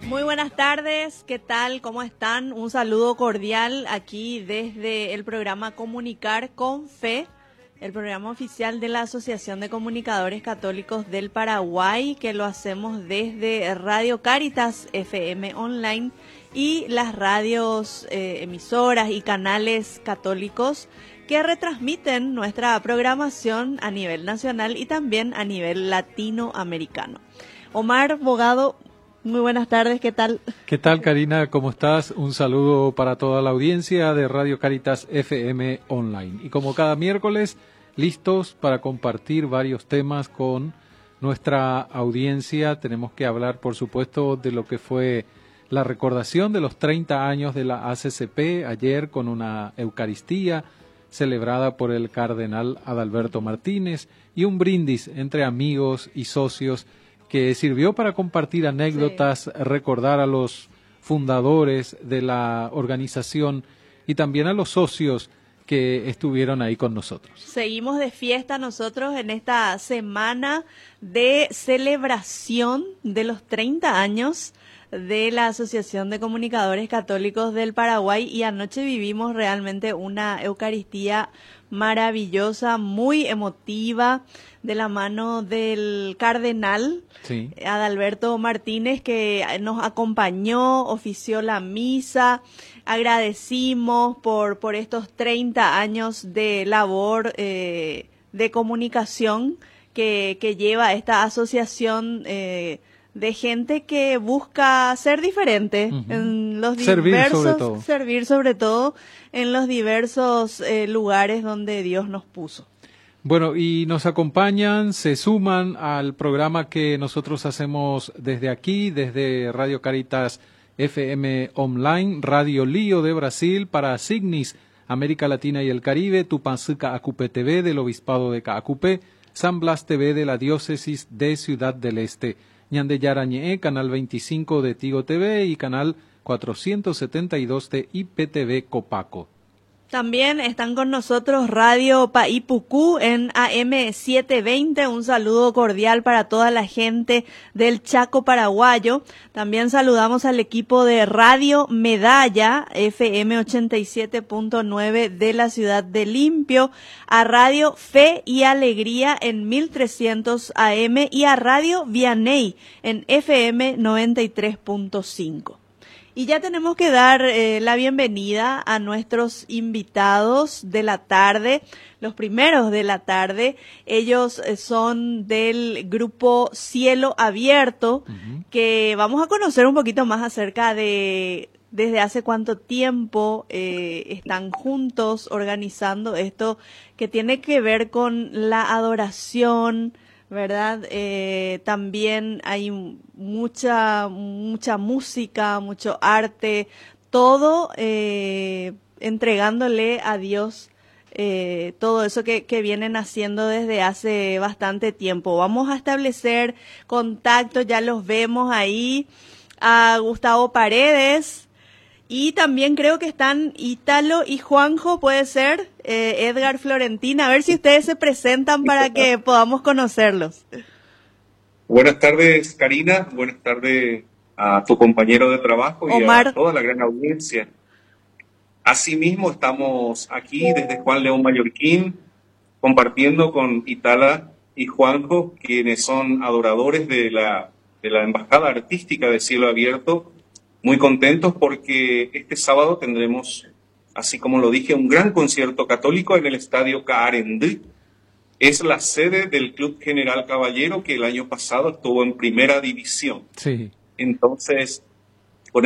Muy buenas tardes, ¿qué tal? ¿Cómo están? Un saludo cordial aquí desde el programa Comunicar con Fe, el programa oficial de la Asociación de Comunicadores Católicos del Paraguay, que lo hacemos desde Radio Cáritas FM Online y las radios, emisoras y canales católicos que retransmiten nuestra programación a nivel nacional y también a nivel latinoamericano. Omar Bogado, muy buenas tardes, ¿qué tal? ¿Qué tal, Karina? ¿Cómo estás? Un saludo para toda la audiencia de Radio Cáritas FM Online. Y como cada miércoles, listos para compartir varios temas con nuestra audiencia. Tenemos que hablar, por supuesto, de lo que fue la recordación de los 30 años de la ACCP, ayer con una Eucaristía celebrada por el cardenal Adalberto Martínez y un brindis entre amigos y socios que sirvió para compartir anécdotas, recordar a los fundadores de la organización y también a los socios que estuvieron ahí con nosotros. Seguimos de fiesta nosotros en esta semana de celebración de los 30 años de la Asociación de Comunicadores Católicos del Paraguay, y anoche vivimos realmente una Eucaristía maravillosa, muy emotiva, de la mano del cardenal Adalberto Martínez, que nos acompañó, ofició la misa. Agradecimos por estos 30 años de labor de comunicación que lleva esta asociación de gente que busca ser diferente en los diversos, servir sobre todo en los diversos lugares donde Dios nos puso. Bueno, y nos acompañan, se suman al programa que nosotros hacemos desde aquí, desde Radio Cáritas FM Online, Radio Lío de Brasil, para Signis, América Latina y el Caribe, Tupanci Caacupé TV del Obispado de Caacupé, San Blas TV de la Diócesis de Ciudad del Este, Ñandeyarañe, Canal 25 de Tigo TV y Canal 472 de IPTV Copaco. También están con nosotros Radio Paipucú en AM 720. Un saludo cordial para toda la gente del Chaco paraguayo. También saludamos al equipo de Radio Medalla FM 87.9 de la ciudad de Limpio, a Radio Fe y Alegría en 1300 AM y a Radio Vianey en FM 93.5. Y ya tenemos que dar la bienvenida a nuestros invitados de la tarde, los primeros de la tarde. Ellos son del grupo Cielo Abierto, que vamos a conocer un poquito más acerca de desde hace cuánto tiempo están juntos organizando esto que tiene que ver con la adoración, ¿verdad? También hay mucha música, mucho arte, todo entregándole a Dios todo eso que vienen haciendo desde hace bastante tiempo. Vamos a establecer contacto, ya los vemos ahí, a Gustavo Paredes. Y también creo que están Ítalo y Juanjo, puede ser, Edgar Florentina. A ver si ustedes se presentan para que podamos conocerlos. Buenas tardes, Karina. Buenas tardes a tu compañero de trabajo y Omar. A toda la gran audiencia. Asimismo, estamos aquí desde Juan León Mallorquín, compartiendo con Itala y Juanjo, quienes son adoradores de la Embajada Artística de Cielo Abierto. Muy contentos porque este sábado tendremos, así como lo dije, un gran concierto católico en el Estadio Caarendí. Es la sede del Club General Caballero, que el año pasado estuvo en primera división. Sí. Entonces,